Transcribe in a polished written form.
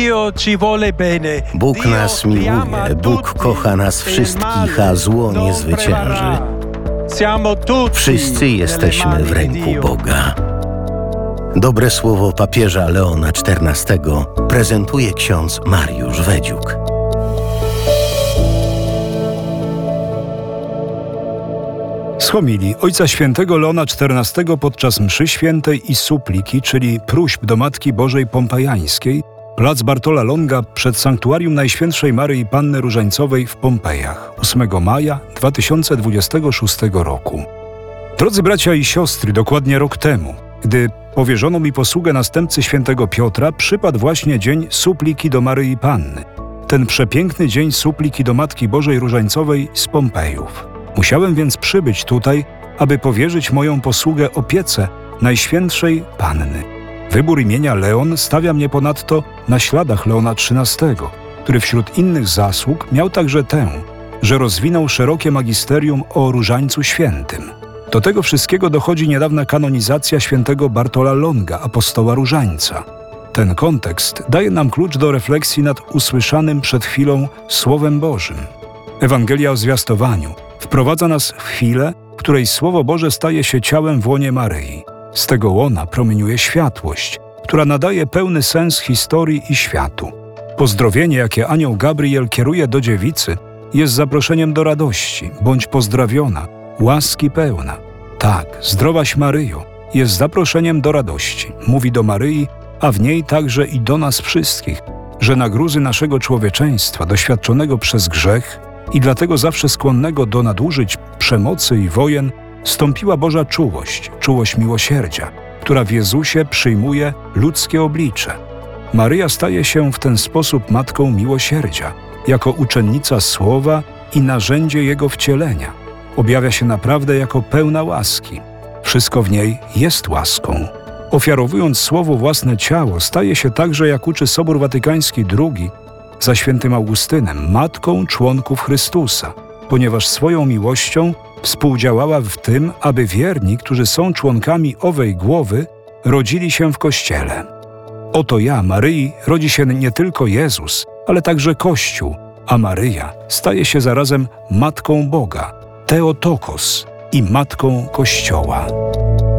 Bóg nas miłuje, Bóg kocha nas wszystkich, a zło nie zwycięży. Wszyscy jesteśmy w ręku Boga. Dobre słowo papieża Leona XIV prezentuje ksiądz Mariusz Wedziuk. Z homilii Ojca Świętego Leona XIV podczas mszy świętej i supliki, czyli próśb do Matki Bożej Pompejańskiej, plac Bartola Longa przed Sanktuarium Najświętszej Maryi Panny Różańcowej w Pompejach 8 maja 2026 roku. Drodzy bracia i siostry, dokładnie rok temu, gdy powierzono mi posługę następcy świętego Piotra, przypadł właśnie dzień supliki do Maryi Panny. Ten przepiękny dzień supliki do Matki Bożej Różańcowej z Pompejów. Musiałem więc przybyć tutaj, aby powierzyć moją posługę opiece Najświętszej Panny. Wybór imienia Leon stawia mnie ponadto na śladach Leona XIII, który wśród innych zasług miał także tę, że rozwinął szerokie magisterium o Różańcu Świętym. Do tego wszystkiego dochodzi niedawna kanonizacja świętego Bartola Longa, apostoła Różańca. Ten kontekst daje nam klucz do refleksji nad usłyszanym przed chwilą Słowem Bożym. Ewangelia o zwiastowaniu wprowadza nas w chwilę, w której Słowo Boże staje się ciałem w łonie Maryi. Z tego łona promieniuje światłość, która nadaje pełny sens historii i światu. Pozdrowienie, jakie anioł Gabriel kieruje do dziewicy, jest zaproszeniem do radości. Bądź pozdrawiona, łaski pełna. Tak, zdrowaś Maryjo, jest zaproszeniem do radości. Mówi do Maryi, a w niej także i do nas wszystkich, że na gruzy naszego człowieczeństwa doświadczonego przez grzech i dlatego zawsze skłonnego do nadużyć, przemocy i wojen, stąpiła Boża czułość miłosierdzia, która w Jezusie przyjmuje ludzkie oblicze. Maryja staje się w ten sposób matką miłosierdzia, jako uczennica Słowa i narzędzie Jego wcielenia. Objawia się naprawdę jako pełna łaski. Wszystko w niej jest łaską. Ofiarowując Słowu własne ciało, staje się także, jak uczy Sobór Watykański II, za świętym Augustynem, matką członków Chrystusa, ponieważ swoją miłością współdziałała w tym, aby wierni, którzy są członkami owej głowy, rodzili się w Kościele. Oto ja, Maryi, rodzi się nie tylko Jezus, ale także Kościół, a Maryja staje się zarazem Matką Boga, Theotokos i Matką Kościoła.